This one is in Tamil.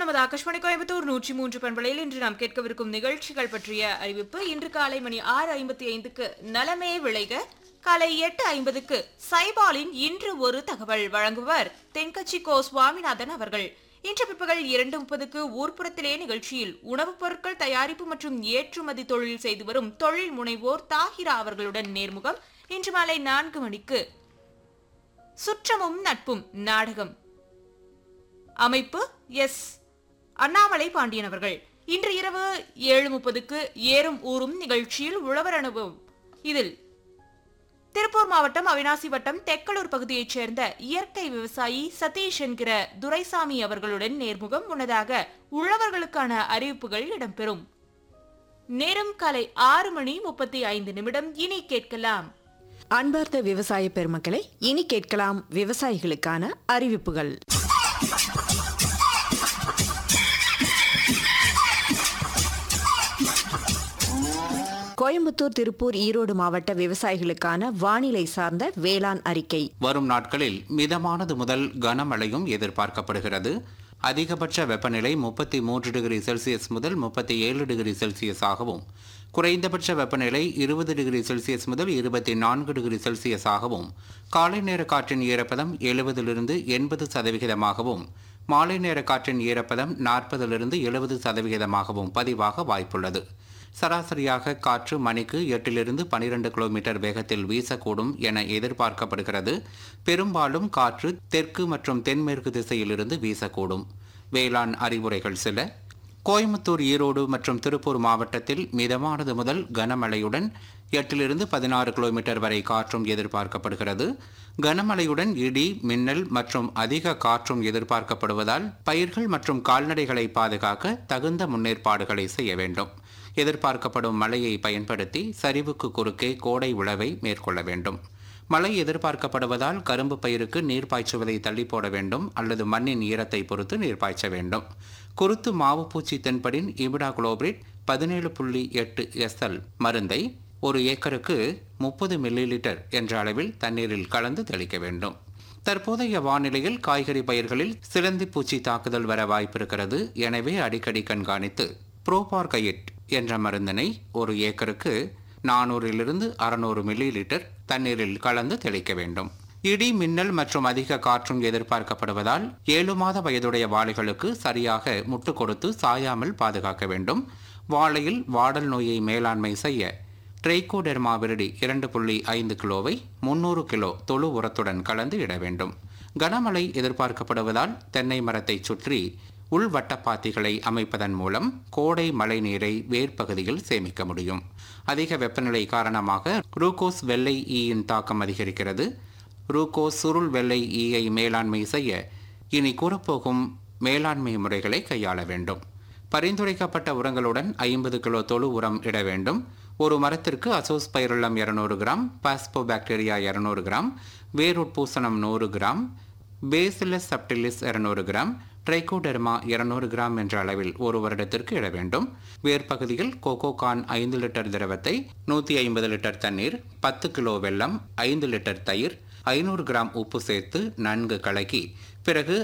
நமது ஆகாஷ்வாணி கோயம்புத்தூர் 103 பண்பலையில் இன்று நாம் கேட்கவிருக்கும் நிகழ்ச்சிகள் பற்றிய அறிவிப்பு. இன்று காலை மணி 6:55க்கு நலமே விளைக, காலை 8:50க்கு சைபாலின் இன்று ஒரு தகவல் வழங்குவர் தென்கட்சி கோ சுவாமிநாதன் அவர்கள். இன்று பிற்பகல் 2:30க்கு ஊர்ப்புறத்திலே நிகழ்ச்சியில் உணவுப் பொருட்கள் தயாரிப்பு மற்றும் ஏற்றுமதி தொழில் செய்து வரும் தொழில் முனைவோர் தாஹிரா அவர்களுடன் நேர்முகம். இன்று மாலை 4 மணிக்கு சுற்றமும் நட்பும் நாடகம், அமைப்பு எஸ் அண்ணாமலை பாண்டியன் அவர்கள். இன்று இரவு 7:30க்கு ஏறும் ஊரும் நிகழ்ச்சியில் உழவர் அனுபவம். இதில் திருப்பூர் மாவட்டம் அவினாசி வட்டம் தெக்கலூர் பகுதியைச் சேர்ந்த இயற்கை விவசாயி சதீஷ் என்கிற துரைசாமி அவர்களுடன் நேர்முகம். முன்னதாக உழவர்களுக்கான அறிவிப்புகள் இடம்பெறும். நேரம் காலை 6:35. இனி கேட்கலாம் அன்பார்ந்த விவசாய பெருமக்களை, இனி கேட்கலாம் விவசாயிகளுக்கான அறிவிப்புகள். கோயம்புத்தூர், திருப்பூர், ஈரோடு மாவட்ட விவசாயிகளுக்கான வானிலை சார்ந்த வேளாண் அறிக்கை. வரும் நாட்களில் மிதமானது முதல் கனமழையும் எதிர்பார்க்கப்படுகிறது. அதிகபட்ச வெப்பநிலை 33 டிகிரி செல்சியஸ் முதல் 37 டிகிரி செல்சியஸ் ஆகவும், குறைந்தபட்ச வெப்பநிலை 20 டிகிரி செல்சியஸ் முதல் 24 டிகிரி செல்சியஸ் ஆகவும், காலை நேர காற்றின் ஈரப்பதம் 70 to 80%, மாலை நேர காற்றின் ஈரப்பதம் 40 to 70% பதிவாக வாய்ப்புள்ளது. சராசரியாக காற்று மணிக்கு 8 to 12 கிலோமீட்டர் வேகத்தில் வீசக்கூடும் என எதிர்பார்க்கப்படுகிறது. பெரும்பாலும் காற்று தெற்கு மற்றும் தென்மேற்கு திசையிலிருந்து வீசக்கூடும். வேளாண் அறிவுரைகள் சில. கோயம்புத்தூர், ஈரோடு மற்றும் திருப்பூர் மாவட்டத்தில் மிதமானது முதல் கனமழையுடன் 8 to 16 கிலோமீட்டர் வரை காற்றும் எதிர்பார்க்கப்படுகிறது. கனமழையுடன் இடி, மின்னல் மற்றும் அதிக காற்றும் எதிர்பார்க்கப்படுவதால் பயிர்கள் மற்றும் கால்நடைகளை பாதுகாக்க தகுந்த முன்னேற்பாடுகளை செய்ய வேண்டும். எதிர்பார்க்கப்படும் மழையை பயன்படுத்தி சரிவுக்கு குறுக்கே கோடை உழவை மேற்கொள்ள வேண்டும். மழை எதிர்பார்க்கப்படுவதால் கரும்பு பயிருக்கு நீர் பாய்ச்சுவதை தள்ளி போட வேண்டும் அல்லது மண்ணின் ஈரத்தை பொறுத்து நீர் பாய்ச்ச வேண்டும். குருத்து மாவு பூச்சி தென்படின் இமிடாகுளோபிரிட் 17.8 SL மருந்தை 1 ஏக்கருக்கு 30 மில்லிலிட்டர் என்ற அளவில் தண்ணீரில் கலந்து தெளிக்க வேண்டும். தற்போதைய வானிலையில் காய்கறி பயிர்களில் சிலந்தி பூச்சி தாக்குதல் வர வாய்ப்பிருக்கிறது. எனவே அடிக்கடி கண்காணித்து புரோபார்கைட் என்ற மருந்தினை 1 ஏக்கருக்கு 400 to 600 மில்லிலிட்டர் தண்ணீரில் கலந்து தெளிக்க வேண்டும். இடி, மின்னல் மற்றும் அதிக காற்றும் எதிர்பார்க்கப்படுவதால் 7 மாத வயதுடைய வாழைகளுக்கு சரியாக முட்டு கொடுத்து சாயாமல் பாதுகாக்க வேண்டும். வாழையில் வாடல் நோயை மேலாண்மை செய்ய ட்ரைகோடெர்மா விரிடி 2.5 கிலோவை 300 கிலோ தொழு உரத்துடன் கலந்து இட வேண்டும். கனமழை எதிர்பார்க்கப்படுவதால் தென்னை மரத்தை சுற்றி உள்வட்டப்பாத்திகளை அமைப்பதன் மூலம் கோடை மழை நீரை வேர்ப்பகுதியில் சேமிக்க முடியும். அதிக வெப்பநிலை காரணமாக ரூகோஸ் வெள்ளை ஈயின் தாக்கம் அதிகரிக்கிறது. ரூகோஸ் சுருள் வெள்ளை ஈயை மேலாண்மை செய்ய இனி கூறப்போகும் மேலாண்மை முறைகளை கையாள வேண்டும். பரிந்துரைக்கப்பட்ட உரங்களுடன் 50 கிலோ தொழு உரம் இட வேண்டும். ஒரு மரத்திற்கு azospirillum 200 gram, phosphobacteria 200 gram, வேருட்பூசணம் 100 gram, bacillus subtilis 200 gram, Trichoderma 200 gram என்ற அளவில் 1 வருடத்திற்கு இட வேண்டும். வேர்ப்பகுதியில் கோகோகான் 5 லிட்டர் திரவத்தை 150 லிட்டர் தண்ணீர், 10 கிலோ வெல்லம், 5 லிட்டர் தயிர், 500 கிராம் உப்பு சேர்த்து நன்கு கலக்கி பிறகு